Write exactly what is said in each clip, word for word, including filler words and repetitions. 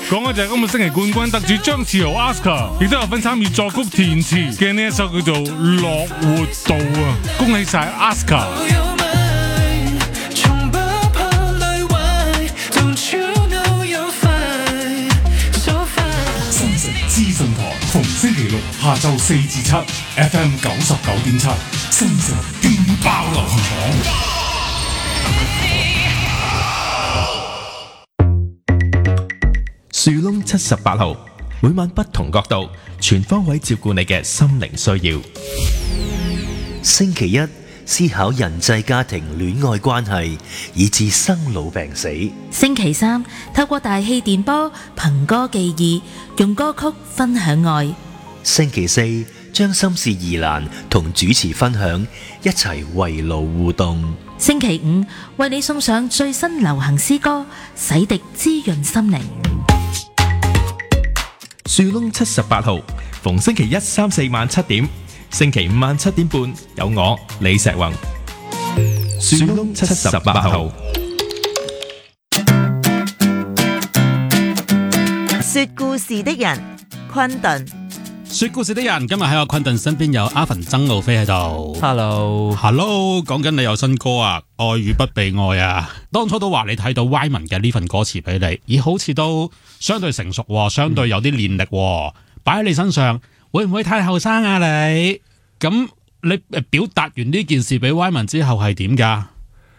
講嘅就係今個星期冠軍得主張志豪 Oscar， 亦都有份參與作曲填詞嘅呢一首叫做《樂活道》啊！恭喜晒 Oscar！ 新城資訊台逢星期六下晝四至七 ，F M 九十九點七，新城勁爆流行榜。 樹窿七十八號，每晚不同角度，全方位照顧你嘅心靈需要。 星期一思考人際家庭戀愛關係，以至生老病死。 星期三透過大氣電波憑歌寄意，用歌曲分享愛。 星期四將心事疑難同主持分享，一齊圍爐互動。 星期五為你送上最新流行詩歌，洗滌滋潤心靈。 樹窿七十八號，逢星期一、三、四晚七點，星期五晚七點半有我李石宏。樹窿七十八號。 說故事的人，昆頓。 說故事的人，今日喺我昆頓身邊有阿凡曾路飛喺度。Hello，Hello， 講緊你有新歌啊，愛與不被愛啊。當初都話你睇到 Wyman 嘅呢份歌詞俾你，咦，好似都相對成熟，相對有啲練力，擺喺你身上會唔會太後生啊你？咁你表達完呢件事俾 Wyman 之後係點噶？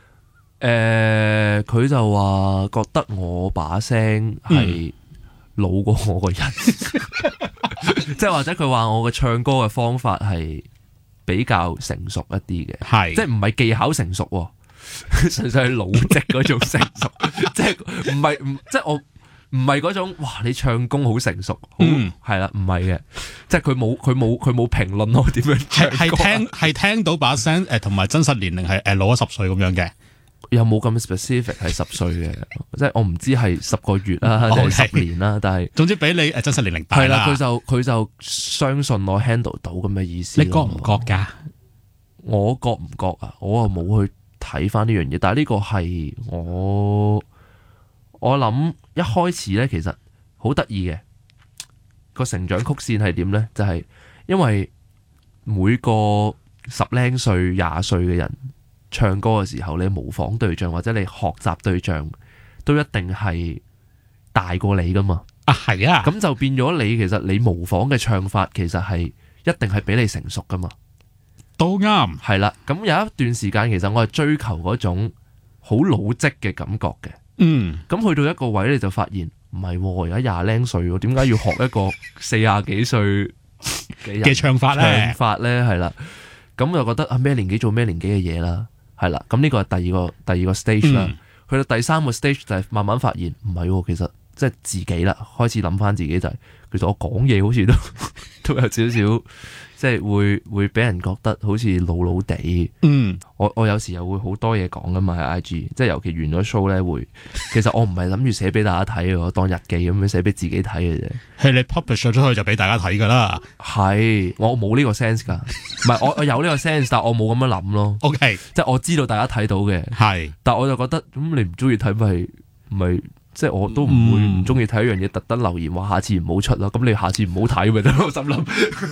誒，佢就話覺得我把聲係老過我個人。即係或者佢話我嘅唱歌嘅方法係比較成熟一啲嘅，係即係唔係技巧成熟，純粹係腦積嗰種成熟，即係唔係唔即係我唔係嗰種哇你唱功好成熟，嗯係啦，唔係嘅，即係佢冇佢冇佢冇評論我點樣唱歌， 係聽係聽到把聲誒同埋真實年齡係誒老咗十歲咁樣嘅。 有冇咁 specific 係十歲嘅？即係我唔知係十個月啦，定係十年啦。但係總之俾你誒真實年齡大啦。 係啦，佢就佢就相信我 handle 到咁嘅意思。 你覺唔覺㗎？ 我覺唔覺啊？我又冇去睇翻呢樣嘢。但係呢個係我我諗一開始咧，其實好得意嘅個成長曲線係點咧？就係因為每個十零歲、廿歲嘅人。唱歌嘅時候，你模仿對象或者你學習對象都一定係大過你噶嘛？ 啊，係啊， 咁就變咗你其實你模仿嘅唱法其實係一定係比你成熟噶嘛？ 都啱， 係啦。咁有一段時間其實我係追求嗰種好老積嘅感覺嘅。嗯，咁去到一個位你就發現唔係，而家廿零歲，點解要學一個四廿幾歲嘅唱法咧？ 唱法咧係啦，咁就覺得啊咩年紀做咩年紀嘅嘢啦。係啦，咁呢個係第二個第二個 stage 啦、嗯。去到第三個 stage 就係慢慢發現唔係，其實即係自己啦，開始諗翻自己就係、是，其實我講嘢好似都都有少少，即係會會俾人覺得好似老老地。嗯，我我有時又會好多嘢講噶嘛喺 I G， 即係尤其完咗 show 咧會，其實我唔係諗住寫俾大家睇嘅，我當日記咁樣寫俾自己睇嘅啫。 係你 publish 咗出去就俾大家睇噶啦。 係，我冇呢個 sense 噶，唔係我我有呢個 sense， 但我冇咁樣諗咯。OK， 即係我知道大家睇到嘅，係，但我就覺得咁你唔中意睇咪咪。即係我都唔會唔中意睇一樣嘢，特登留言話下次唔好出啦。咁你下次唔好睇咪得咯。我心諗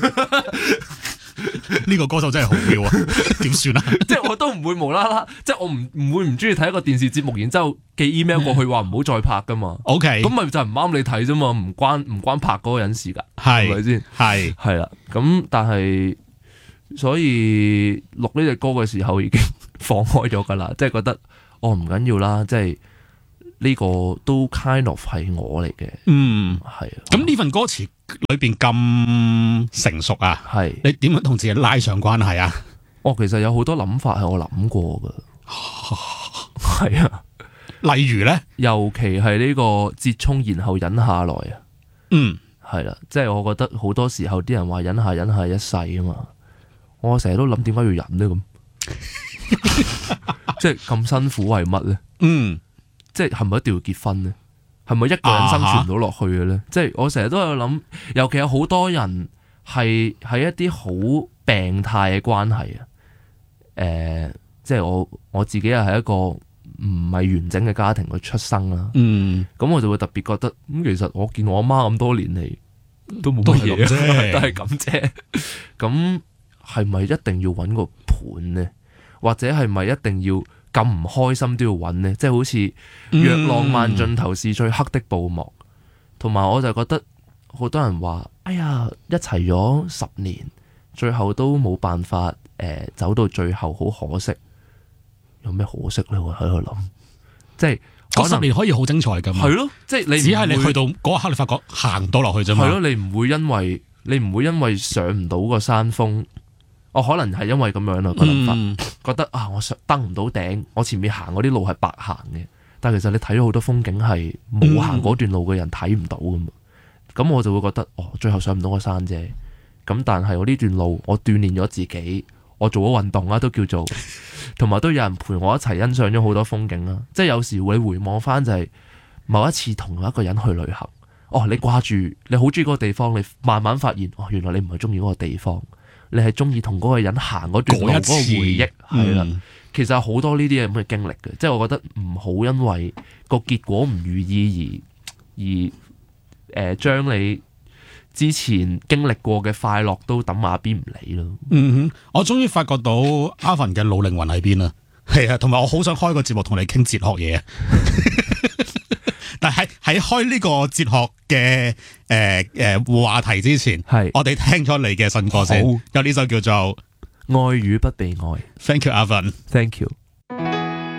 呢個歌手真係好妙啊！點算啊？ 即係我都唔會無啦啦，即係我唔唔會唔中意睇一個電視節目，然之後寄 email 過去話唔好再拍噶嘛。OK，咁咪就係唔啱你睇啫嘛，唔關唔關拍嗰個人事噶，係咪先？係係啦，咁但係所以錄呢隻歌嘅時候已經放開咗噶啦，即係覺得哦唔緊要啦，即係。呢個都 kind of 係我嚟嘅，嗯，係啊。 咁呢份歌詞裏邊咁成熟啊，係你點樣同自己拉上關係啊？ 哦，其實有好多諗法係我諗過噶，係啊。 例如咧， 尤其係呢個折衷然後忍下來啊，嗯，係啦，即係我覺得好多時候啲人話忍下忍下一世啊嘛，我成日都諗點解要忍呢？咁，即係咁辛苦為乜咧？嗯。即係係咪一定要結婚呢？係咪一個人生存唔到落去嘅呢？啊、即係我成日都有諗，尤其有好多人係喺一啲好病態嘅關係啊。誒、呃，即係我我自己又係一個唔係完整嘅家庭去出生啦。 嗯， 咁我就會特別覺得，咁其實我見我阿媽咁多年嚟都冇乜嘢啫，都係咁啫。咁係咪一定要揾個伴呢？或者係咪一定要咁唔開心都要揾呢？即係好似若浪漫盡頭是最黑的布幕，同埋我就覺得好多人話，哎呀，一齊咗十年，最後都冇辦法誒、呃、走到最後，好可惜。有咩可惜呢？我喺度諗，即係嗰十年可以好精彩噶嘛？ 係咯，即係你只係你去到嗰一刻，你發覺行唔到落去啫嘛。 係咯，你唔會因為你唔會因為上唔到個山峰。我可能係因為咁樣啦個諗法，嗯、覺得啊，我上登唔到頂，我前面行嗰啲路係白行嘅。但係其實你睇咗好多風景係冇行嗰段路嘅人睇唔到噶嘛。咁、嗯、我就會覺得，哦，最後上唔到個山啫。咁但係我呢段路，我鍛鍊咗自己，我做咗運動啦，都叫做，同埋都有人陪我一齊欣賞咗好多風景啦。即係有時會回望翻就係某一次同一個人去旅行，哦，你掛住你好中意嗰個地方，你慢慢發現，哦，原來你唔係中意嗰個地方。你係中意同嗰個人行嗰段路嗰個回憶，係啦、嗯。其實有好多呢啲咁嘅經歷嘅，即係我覺得唔好因為個結果唔如意而而誒將、呃、你之前經歷過嘅快樂都抌埋一邊唔理咯。 嗯哼，我終於發覺到阿凡嘅老靈魂喺邊啦。係啊，同埋我好想開個節目同你傾哲學嘢。但係喺開呢個哲學嘅誒誒話題之前，係我哋聽咗你嘅新歌先，有呢首叫做《 愛與不被愛》。 Thank you， 阿凡。 Thank you。